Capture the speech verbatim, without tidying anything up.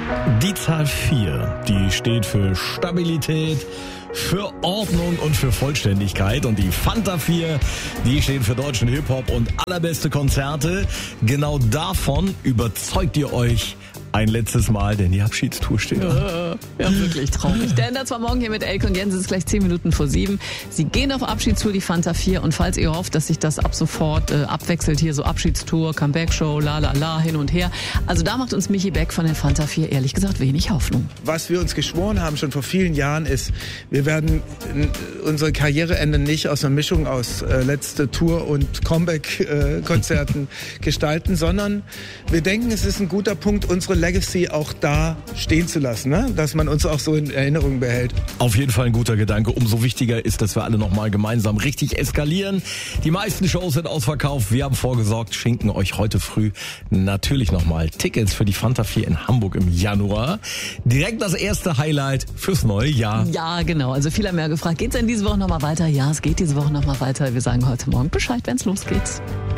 Die Zahl vier, die steht für Stabilität, für Ordnung und für Vollständigkeit. Und die Fanta vier, die steht für deutschen Hip-Hop und allerbeste Konzerte. Genau davon überzeugt ihr euch ein letztes Mal, denn die Abschiedstour steht an. Ja, wirklich traurig. Der ändert zwar morgen hier mit Elke und Jens, es ist gleich zehn Minuten vor sieben. Sie gehen auf Abschiedstour, die Fanta vier. Und falls ihr hofft, dass sich das ab sofort äh, abwechselt, hier so Abschiedstour, Comeback-Show, la la la, hin und her. Also da macht uns Michi Beck von der Fanta vier ehrlich gesagt wenig Hoffnung. Was wir uns geschworen haben, schon vor vielen Jahren, ist, wir werden unsere Karriereende nicht aus einer Mischung aus äh, letzte Tour und Comeback-Konzerten äh, gestalten, sondern wir denken, es ist ein guter Punkt, unsere Legacy auch da stehen zu lassen, ne? Dass man uns auch so in Erinnerung behält. Auf jeden Fall ein guter Gedanke. Umso wichtiger ist, dass wir alle nochmal gemeinsam richtig eskalieren. Die meisten Shows sind ausverkauft. Wir haben vorgesorgt, schenken euch heute früh natürlich nochmal Tickets für die Fanta vier in Hamburg im Januar. Direkt das erste Highlight fürs neue Jahr. Ja, genau. Also viele haben ja gefragt, geht's denn diese Woche nochmal weiter? Ja, es geht diese Woche nochmal weiter. Wir sagen heute Morgen Bescheid, wenn's losgeht.